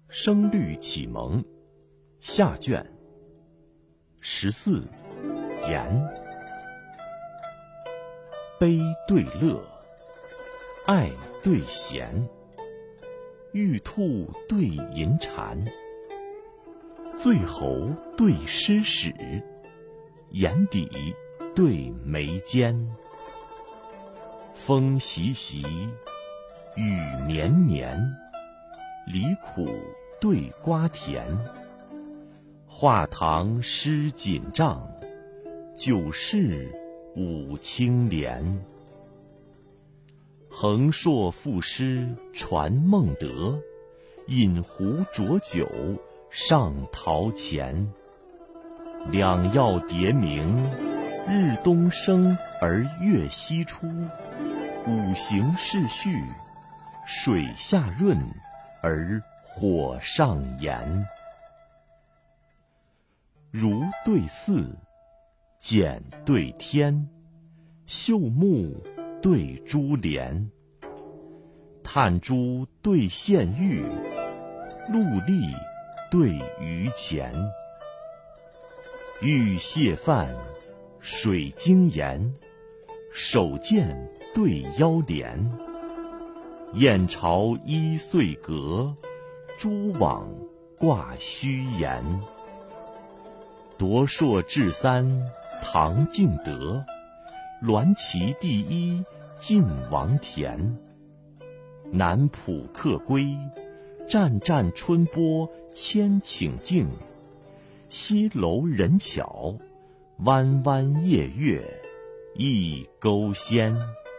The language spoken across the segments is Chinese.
声律启蒙下卷14言。悲对乐，爱对嫌，玉兔对银蟾，醉喉对诗史，眼底对眉间。风习习，雨绵绵，离苦对瓜甜。画堂诗锦帐，酒市舞青莲。横槊赋诗传孟德，饮壶浊酒上陶钱。两曜迭明，日东升而月西出，五行逝序，水下润而火上炎。如对寺，简对天，绣幕对珠帘。炭珠对线玉，陆粒对鱼钱。玉蟹饭，水晶盐，手剑对腰帘。燕巢依岁阁，蛛网挂虚檐。夺硕至三，唐敬德，鸾旗第一，晋王田。南浦客归，湛湛春波千顷净。西楼人巧，弯弯夜月一钩仙。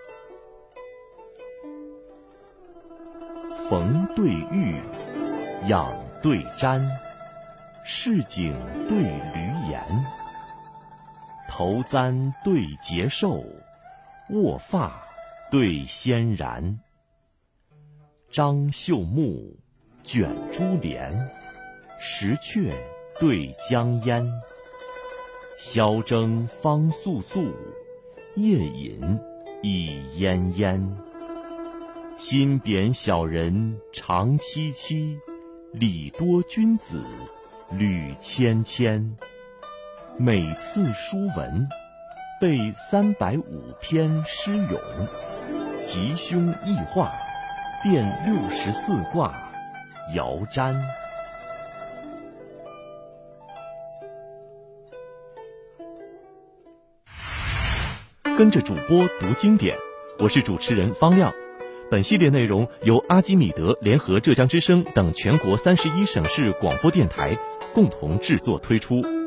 冯对玉，仰对瞻，市井对闾阎。头簪对结寿，卧发对仙然。张绣幕，卷珠帘，石阙对江烟。宵征方肃肃，夜饮已奄奄。心贬小人常戚戚，礼多君子履谦谦。每次书文，背350篇诗咏，吉凶易化，遍64卦爻占。跟着主播读经典，我是主持人方亮。本系列内容由阿基米德联合浙江之声等全国31省市广播电台共同制作推出。